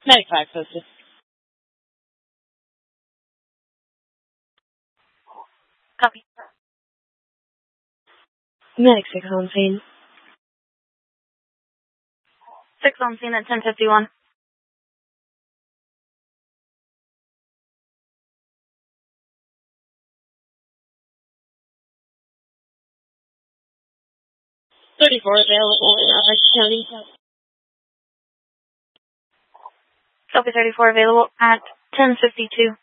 Medic 5 posted. Copy. Medic 6 on scene. 6 on scene at 10:51. Available in Orange County. Copy 34 available at 10:52.